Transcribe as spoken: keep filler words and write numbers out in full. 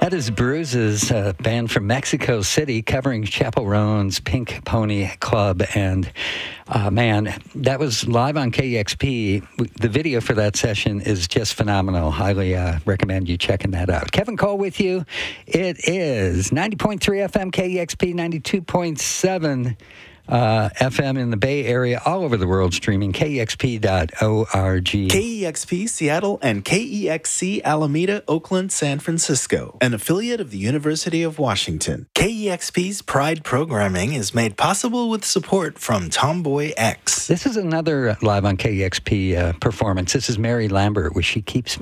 That is Bruises, a band from Mexico City covering Chappell Roan's Pink Pony Club. And uh, man, that was live on K E X P. The video for that session is just phenomenal. Highly uh, recommend you checking that out. Kevin Cole with you. It is ninety point three F M K E X P, ninety-two point seven Uh, F M in the Bay Area, all over the world, streaming K E X P dot org. K E X P Seattle and K E X C Alameda, Oakland, San Francisco, an affiliate of the University of Washington. K E X P's Pride programming is made possible with support from Tomboy X. This is another live on K E X P uh, performance. This is Mary Lambert, where she keeps